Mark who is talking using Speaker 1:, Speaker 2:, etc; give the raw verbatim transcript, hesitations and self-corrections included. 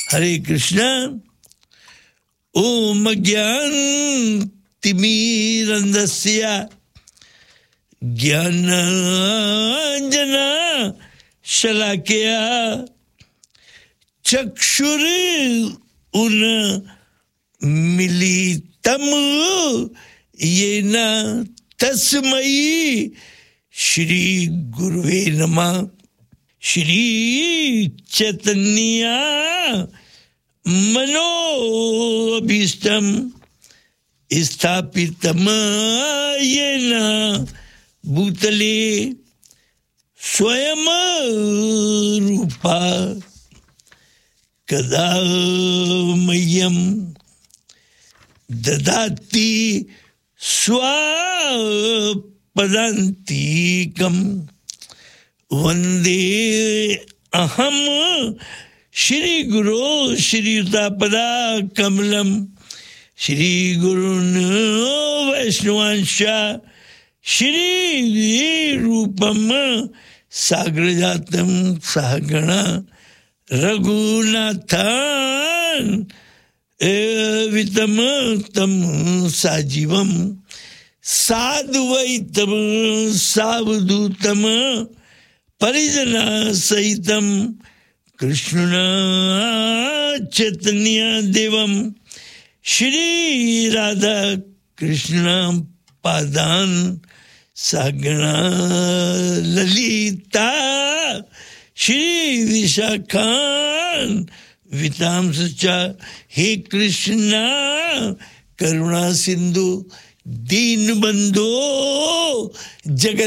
Speaker 1: हरे कृष्ण। ओम ज्ञानतिमिरन्धस्य ज्ञानाञ्जना शलाकया चक्षुरुन्मीलितं येन तस्मै श्री गुरुवे नमः। श्री चैतन्य मनोभीष्टं स्थापितं येन भूतले स्वयं रूपा कदा मह्यं ददाति स्वपदान्तिकं वन्दे अहं श्री गुरो श्रीयुतापदा कमलम श्री गुरुन् वैष्णवांश श्री रूपम साग्रजातं सहगण रघुनाथान वितम तम साजीवम साधुवैतम सावधूतम परिजना सहितम कृष्ण चैतन्य देवम श्री राधा कृष्ण पादान सागणा ललिता श्री विशाखान वितांस च। हे कृष्णा करुणा सिंधु दीन बंधो जगत